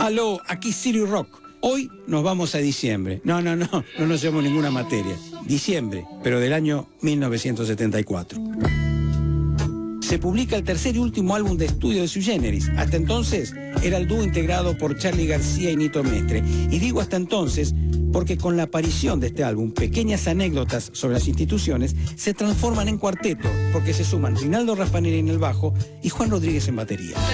Aló, aquí Sirius Rock. Hoy nos vamos a diciembre. No nos llevamos ninguna materia. Diciembre, pero del año 1974. Se publica el tercer y último álbum de estudio de Sui Generis. Hasta entonces era el dúo integrado por Charly García y Nito Mestre. Y digo hasta entonces porque con la aparición de este álbum, pequeñas anécdotas sobre las instituciones se transforman en cuarteto, porque se suman Rinaldo Raffanelli en el bajo y Juan Rodríguez en batería.